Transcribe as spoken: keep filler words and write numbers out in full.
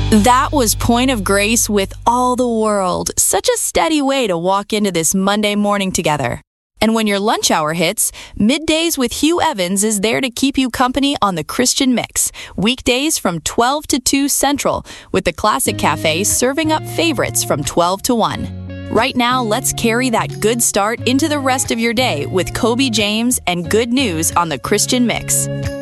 That was Point of Grace with All the World. Such a steady way to walk into this Monday morning together. And when your lunch hour hits, Middays with Hugh Evans is there to keep you company on the Christian Mix. Weekdays from twelve to two Central, with the Classic Cafe serving up favorites from twelve to one. Right now, let's carry that good start into the rest of your day with Kobe James and Good News on the Christian Mix.